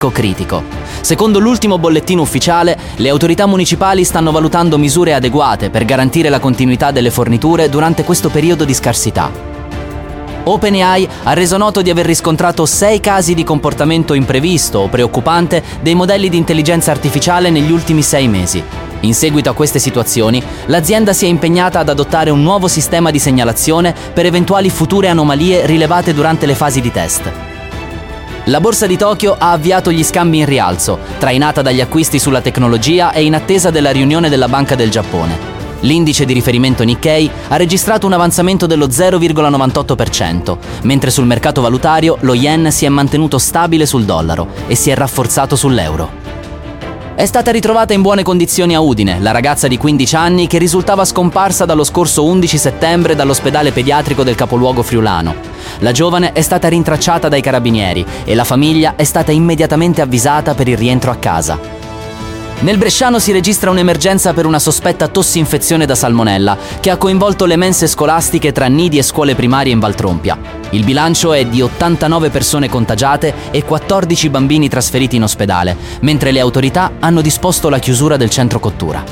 critico. Secondo l'ultimo bollettino ufficiale, le autorità municipali stanno valutando misure adeguate per garantire la continuità delle forniture durante questo periodo di scarsità. OpenAI ha reso noto di aver riscontrato 6 casi di comportamento imprevisto o preoccupante dei modelli di intelligenza artificiale negli ultimi 6 mesi. In seguito a queste situazioni, l'azienda si è impegnata ad adottare un nuovo sistema di segnalazione per eventuali future anomalie rilevate durante le fasi di test. La borsa di Tokyo ha avviato gli scambi in rialzo, trainata dagli acquisti sulla tecnologia e in attesa della riunione della Banca del Giappone. L'indice di riferimento Nikkei ha registrato un avanzamento dello 0,98%, mentre sul mercato valutario lo yen si è mantenuto stabile sul dollaro e si è rafforzato sull'euro. È stata ritrovata in buone condizioni a Udine la ragazza di 15 anni che risultava scomparsa dallo scorso 11 settembre dall'ospedale pediatrico del capoluogo friulano. La giovane è stata rintracciata dai carabinieri e la famiglia è stata immediatamente avvisata per il rientro a casa. Nel Bresciano si registra un'emergenza per una sospetta tossinfezione da salmonella che ha coinvolto le mense scolastiche tra nidi e scuole primarie in Valtrompia. Il bilancio è di 89 persone contagiate e 14 bambini trasferiti in ospedale, mentre le autorità hanno disposto la chiusura del centro cottura.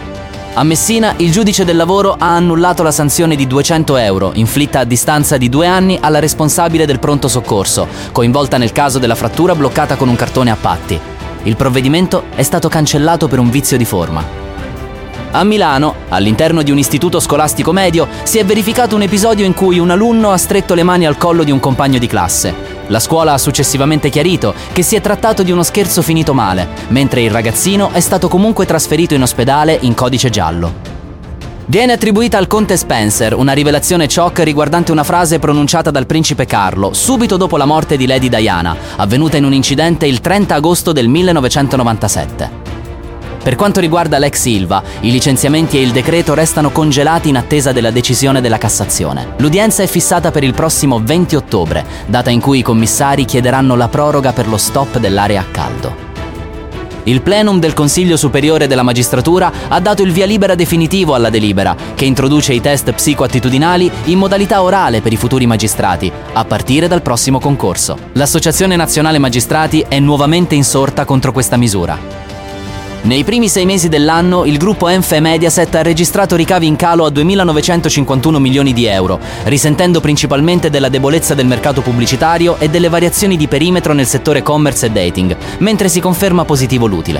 A Messina il giudice del lavoro ha annullato la sanzione di 200 euro inflitta a distanza di 2 anni alla responsabile del pronto soccorso, coinvolta nel caso della frattura bloccata con un cartone a patti. Il provvedimento è stato cancellato per un vizio di forma. A Milano, all'interno di un istituto scolastico medio, si è verificato un episodio in cui un alunno ha stretto le mani al collo di un compagno di classe. La scuola ha successivamente chiarito che si è trattato di uno scherzo finito male, mentre il ragazzino è stato comunque trasferito in ospedale in codice giallo. Viene attribuita al conte Spencer una rivelazione shock riguardante una frase pronunciata dal principe Carlo subito dopo la morte di Lady Diana, avvenuta in un incidente il 30 agosto del 1997. Per quanto riguarda l'ex Silva, i licenziamenti e il decreto restano congelati in attesa della decisione della Cassazione. L'udienza è fissata per il prossimo 20 ottobre, data in cui i commissari chiederanno la proroga per lo stop dell'area a caldo. Il plenum del Consiglio Superiore della Magistratura ha dato il via libera definitivo alla delibera, che introduce i test psicoattitudinali in modalità orale per i futuri magistrati, a partire dal prossimo concorso. L'Associazione Nazionale Magistrati è nuovamente insorta contro questa misura. Nei primi 6 mesi dell'anno il gruppo Enfe Mediaset ha registrato ricavi in calo a 2.951 milioni di euro, risentendo principalmente della debolezza del mercato pubblicitario e delle variazioni di perimetro nel settore commerce e dating, mentre si conferma positivo l'utile.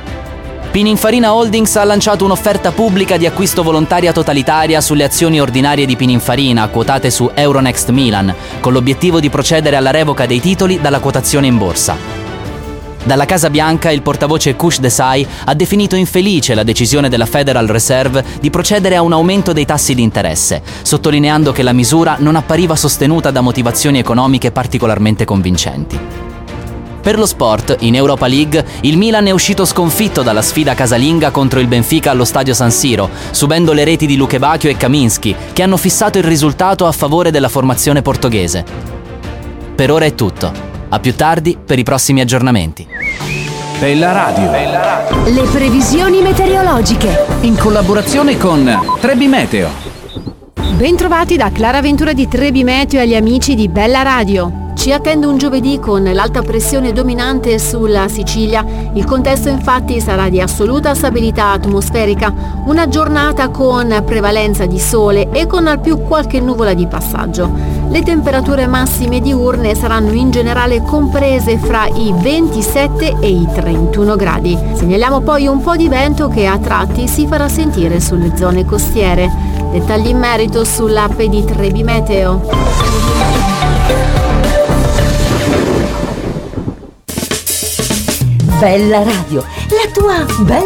Pininfarina Holdings ha lanciato un'offerta pubblica di acquisto volontaria totalitaria sulle azioni ordinarie di Pininfarina quotate su Euronext Milan, con l'obiettivo di procedere alla revoca dei titoli dalla quotazione in borsa. Dalla Casa Bianca il portavoce Kush Desai ha definito infelice la decisione della Federal Reserve di procedere a un aumento dei tassi di interesse, sottolineando che la misura non appariva sostenuta da motivazioni economiche particolarmente convincenti. Per lo sport, in Europa League, il Milan è uscito sconfitto dalla sfida casalinga contro il Benfica allo stadio San Siro, subendo le reti di Lukebakio e Kaminski, che hanno fissato il risultato a favore della formazione portoghese. Per ora è tutto. A più tardi per i prossimi aggiornamenti. Bella Radio. Le previsioni meteorologiche In collaborazione con Trebi Meteo. Bentrovati da Clara Ventura di Trebi Meteo e agli amici di Bella Radio. Ci attende un giovedì con l'alta pressione dominante sulla Sicilia. Il contesto infatti sarà di assoluta stabilità atmosferica, una giornata con prevalenza di sole e con al più qualche nuvola di passaggio. Le temperature massime diurne saranno in generale comprese fra i 27 e i 31 gradi. Segnaliamo poi un po' di vento che a tratti si farà sentire sulle zone costiere. Dettagli in merito sull'app di Trebi Meteo. Bella Radio, la tua bella